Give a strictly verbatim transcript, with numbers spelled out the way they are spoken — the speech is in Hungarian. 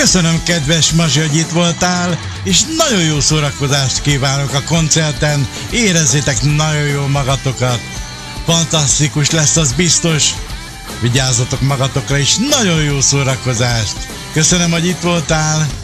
Köszönöm, kedves Mazsi, hogy itt voltál, és nagyon jó szórakozást kívánok a koncerten. Érezzétek nagyon jól magatokat. Fantasztikus lesz, az biztos. Vigyázzatok magatokra, és nagyon jó szórakozást. Köszönöm, hogy itt voltál.